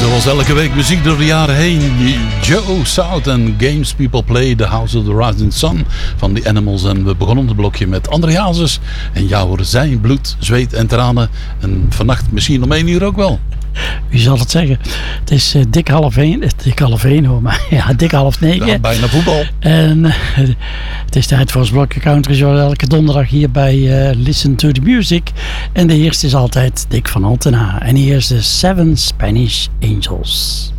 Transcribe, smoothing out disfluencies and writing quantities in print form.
Zoals elke week muziek door de jaren heen. Joe South en Games People Play, The House of the Rising Sun van The Animals. En we begonnen het blokje met André Hazes. En ja hoor, zijn bloed, zweet en tranen. En vannacht misschien om 1 uur ook wel. Wie zal het zeggen? Het is dik half 1 hoor, maar ja, dik half 9. Ja, bijna voetbal. En het is tijd voor ons blokje Country Show elke donderdag hier bij Listen to the Music. En de eerste is altijd Dick van Altena. En hier is de Seven Spanish Angels.